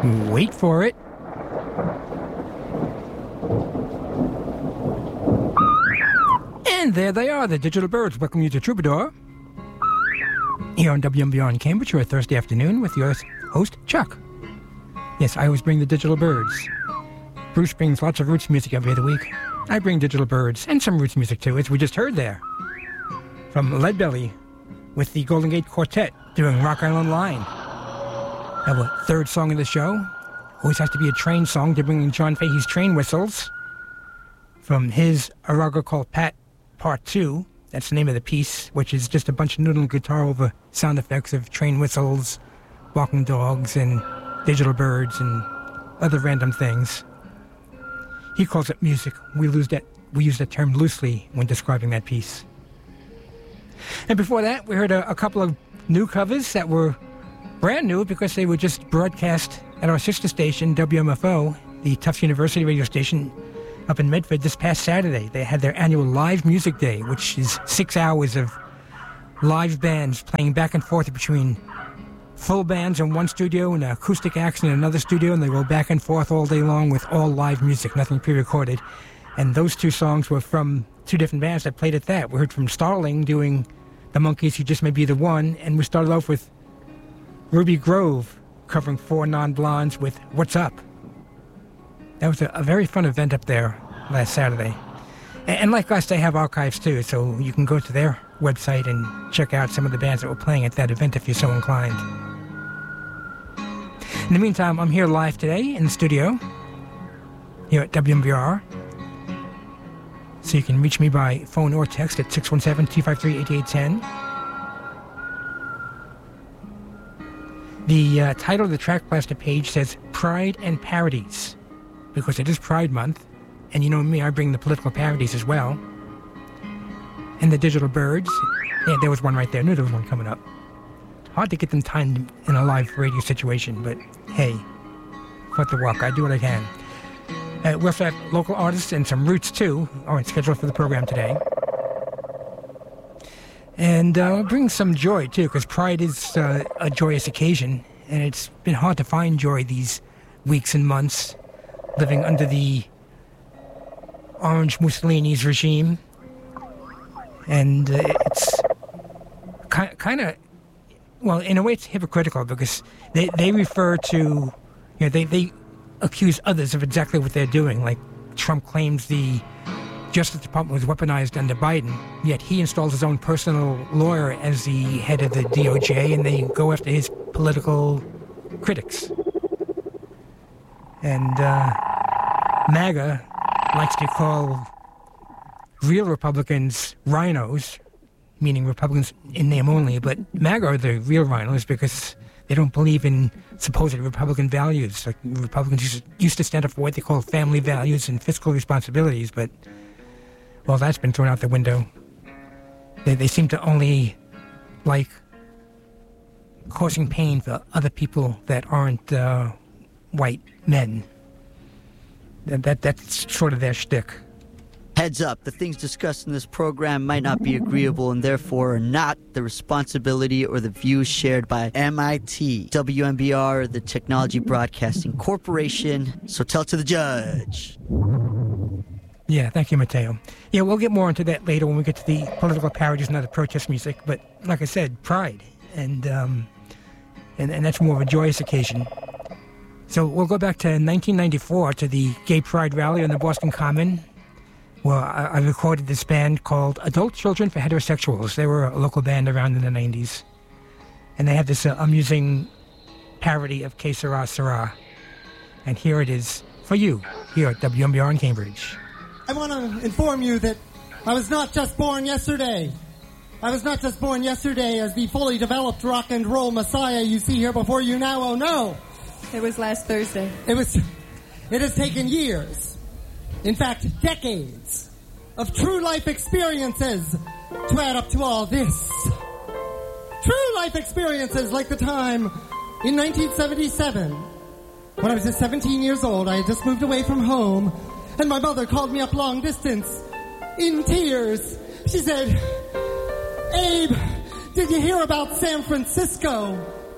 Wait for it. And there they are, the Digital Birds. Welcome you to Troubadour. Here on WMBR in Cambridge, a Thursday afternoon with your host, Chuck. Yes, I always bring the Digital Birds. Bruce brings lots of roots music every other week. I bring Digital Birds and some roots music too, as we just heard there. From Leadbelly with the Golden Gate Quartet doing Rock Island Line. Our third song of the show. Always has to be a train song to bring in John Fahey's Train Whistles. From his Arago Called Pat Part 2. That's the name of the piece, which is just a bunch of noodling guitar over sound effects of train whistles, walking dogs, and digital birds, and other random things. He calls it music. We use that term loosely when describing that piece. And before that, we heard a couple of new covers that were brand new because they were just broadcast at our sister station, WMFO, the Tufts University radio station, up in Medford this past Saturday. They had their annual Live Music Day, which is 6 hours of live bands playing back and forth between full bands in one studio and acoustic acts in another studio, and they go back and forth all day long with all live music, nothing pre-recorded. And those two songs were from two different bands that played at that. We heard from Starling doing The Monkees' You Just May Be the One, and we started off with Ruby Grove covering Four Non-Blondes with What's Up. That was a very fun event up there last Saturday. And like us, they have archives too, so you can go to their website and check out some of the bands that were playing at that event if you're so inclined. In the meantime, I'm here live today in the studio here at WMBR. So you can reach me by phone or text at 617-253-8810. The title of the track blaster page says Pride and Parodies, because it is Pride Month, and you know me, I bring the political parodies as well. And the Digital Birds, yeah, there was one right there, I knew there was one coming up. Hard to get them timed in a live radio situation, but hey, what the walk, I do what I can. We also have local artists and some roots too, are scheduled for the program today. And bring some joy too, because Pride is a joyous occasion, and it's been hard to find joy these weeks and months, living under the Orange Mussolini's regime. And it's kind of, well, in a way it's hypocritical, because they refer to, you know, they accuse others of exactly what they're doing. Like Trump claims the Justice Department was weaponized under Biden, yet he installs his own personal lawyer as the head of the DOJ, and they go after his political critics. And MAGA likes to call real Republicans rhinos, meaning Republicans in name only, but MAGA are the real rhinos because they don't believe in supposed Republican values. Like Republicans used to stand up for what they call family values and fiscal responsibilities, but, well, that's been thrown out the window. They seem to only like causing pain for other people that aren't white men. That's sort of their shtick. Heads up, the things discussed in this program might not be agreeable and therefore are not the responsibility or the views shared by MIT, WMBR, or the Technology Broadcasting Corporation. So tell to the judge. Yeah, thank you, Mateo. Yeah, we'll get more into that later when we get to the political parodies and other protest music. But like I said, Pride, and that's more of a joyous occasion. So we'll go back to 1994 to the Gay Pride Rally on the Boston Common. Well, I recorded this band called Adult Children for Heterosexuals. They were a local band around in the 90s. And they had this amusing parody of Que Sera Sera. And here it is for you, here at WMBR in Cambridge. I want to inform you that I was not just born yesterday. I was not just born yesterday as the fully developed rock and roll messiah you see here before you now. Oh, no. It was last Thursday. It has taken years. In fact, decades of true life experiences to add up to all this. True life experiences like the time in 1977 when I was just 17 years old. I had just moved away from home, and my mother called me up long distance in tears. She said, "Abe, did you hear about San Francisco?"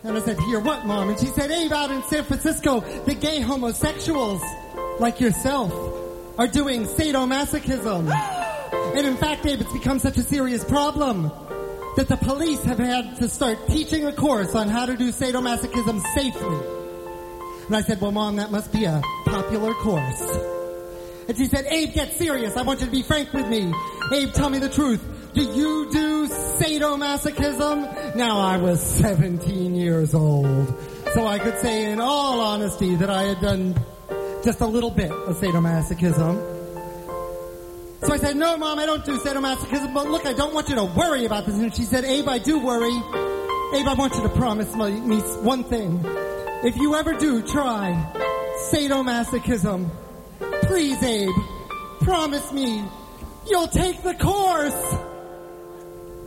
And I said, hear what, Mom? And she said, Abe, out in San Francisco, the gay homosexuals, like yourself, are doing sadomasochism. And in fact, Abe, it's become such a serious problem that the police have had to start teaching a course on how to do sadomasochism safely. And I said, well, Mom, that must be a popular course. And she said, Abe, get serious. I want you to be frank with me. Abe, tell me the truth. Do you do sadomasochism? Now, I was 17 years old, so I could say in all honesty that I had done just a little bit of sadomasochism. So I said, no, Mom, I don't do sadomasochism, but look, I don't want you to worry about this. And she said, Abe, I do worry. Abe, I want you to promise me one thing. If you ever do try sadomasochism, please, Abe, promise me you'll take the course.